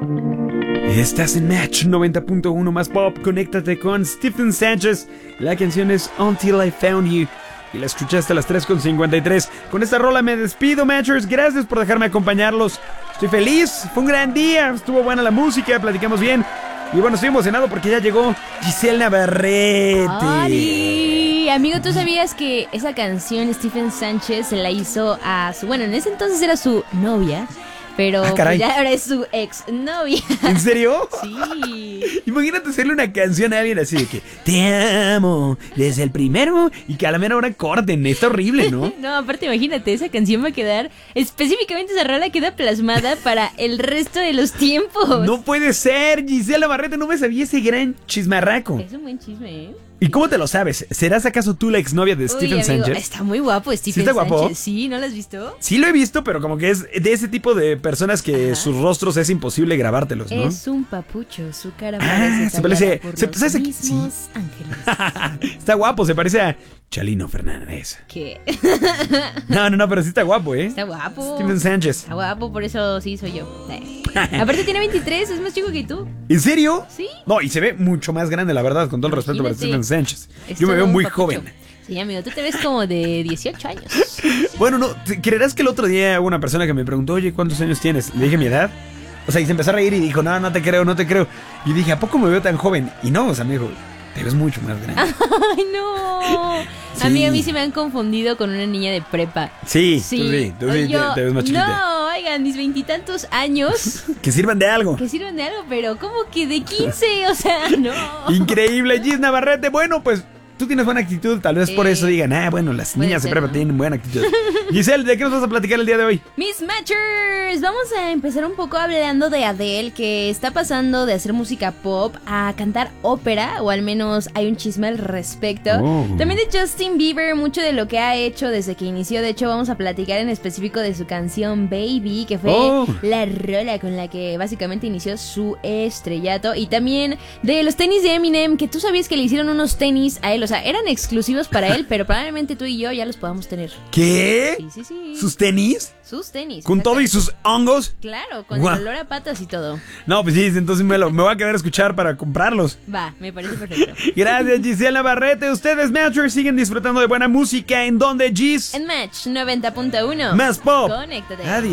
Estás en Match 90.1 más pop. Conéctate con Stephen Sanchez. La canción es Until I Found You y la escuchaste a las 3:53. Con esta rola me despido, Matchers. Gracias por dejarme acompañarlos. Estoy feliz, fue un gran día. Estuvo buena la música, platicamos bien. Y bueno, estoy emocionado porque ya llegó Giselle Navarrete. ¡Ay! Amigo, ¿tú sabías que esa canción Stephen Sánchez se la hizo a su... Bueno, en ese entonces era su novia, pero pues ya ahora es su ex novia. ¿En serio? Sí. Imagínate hacerle una canción a alguien así de que te amo desde el primero y que a la mera hora corten. Está horrible, ¿no? No, aparte imagínate, esa canción va a quedar, específicamente esa rola queda plasmada para el resto de los tiempos. No puede ser, Giselle Navarrete, no me sabía ese gran chismarraco. Es un buen chisme, ¿eh? ¿Y cómo te lo sabes? ¿Serás acaso tú la exnovia de Stephen Sánchez? Está muy guapo Stephen ¿Sí está guapo? Sánchez. Sí, ¿no lo has visto? Sí lo he visto, pero como que es de ese tipo de personas que sus rostros es imposible grabártelos, ¿no? Es un papucho, su cara se parece por se los parece mismos ángeles. Está guapo, se parece a Chalino Fernández. ¿Qué? No, pero sí está guapo, ¿eh? Está guapo. Stephen Sánchez. Está guapo, por eso sí soy yo. Aparte tiene 23, es más chico que tú. ¿En serio? Sí. No, y se ve mucho más grande, la verdad, con todo el respeto para Stephen Sánchez. Es Yo me veo todo un muy papucho. joven. Sí, amigo, tú te ves como de 18 años. Bueno, no, ¿creerás que el otro día hubo una persona que me preguntó, oye, ¿cuántos años tienes? Le dije mi edad. O sea, y se empezó a reír y dijo, no te creo. Y dije, ¿a poco me veo tan joven? Y no, o sea, me dijo, te ves mucho más grande. ¡Ay, no! Sí. A mí se me han confundido con una niña de prepa. Sí, tú sí, Yo, te ves más chiquita. no, oigan, mis 20 años Que sirvan de algo. que sirven de algo, pero como que de 15, o sea, no. Increíble, Gis Navarrete. Bueno, pues tú tienes buena actitud, tal vez por eso digan, bueno, las Puede niñas de ser, prepa ¿no? tienen buena actitud. Giselle, ¿de qué nos vas a platicar el día de hoy? Mis Matchers, vamos a empezar un poco hablando de Adele, que está pasando de hacer música pop a cantar ópera, o al menos hay un chisme al respecto. También de Justin Bieber, mucho de lo que ha hecho desde que inició. De hecho, vamos a platicar en específico de su canción Baby, que fue la rola con la que básicamente inició su estrellato. Y también de los tenis de Eminem, que tú sabías que le hicieron unos tenis a él, o sea, eran exclusivos para él, pero probablemente tú y yo ya los podamos tener. ¿Qué? Sí. ¿Sus tenis? Sus tenis. ¿Con todo y sus hongos? Claro, con Guau. el olor a patas y todo. No, pues sí, entonces me voy a quedar a escuchar para comprarlos. Va, me parece perfecto. Gracias, Giselle Navarrete. Ustedes, Matchers, siguen disfrutando de buena música. ¿En dónde, Gis? En Match 90.1. Más pop. Conéctate. Adiós.